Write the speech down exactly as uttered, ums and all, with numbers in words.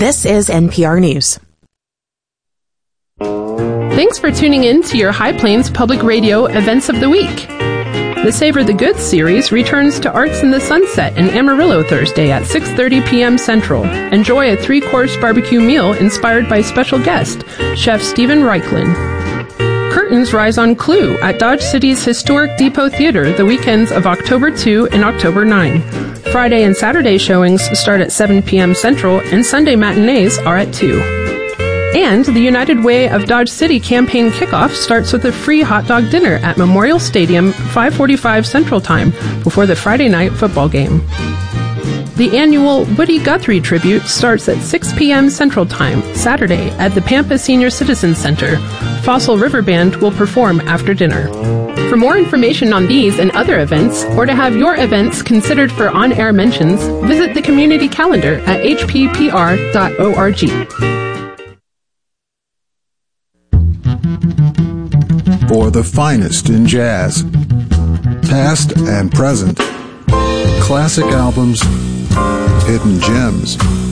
This is N P R News. Thanks for tuning in to your High Plains Public Radio Events of the Week. The Savor the Goods series returns to Arts in the Sunset in Amarillo Thursday at six thirty p.m. Central. Enjoy a three-course barbecue meal inspired by special guest, Chef Stephen Reichlin. Curtains rise on Clue at Dodge City's historic Depot Theater the weekends of October second and October ninth. Friday and Saturday showings start at seven p.m. Central, and Sunday matinees are at two. And the United Way of Dodge City campaign kickoff starts with a free hot dog dinner at Memorial Stadium, five forty-five Central Time, before the Friday night football game. The annual Woody Guthrie tribute starts at six p.m. Central Time, Saturday, at the Pampa Senior Citizen Center. Fossil River Band will perform after dinner. For more information on these and other events, or to have your events considered for on-air mentions, visit the community calendar at h p p r dot org. For the finest in jazz, past and present, classic albums, hidden gems,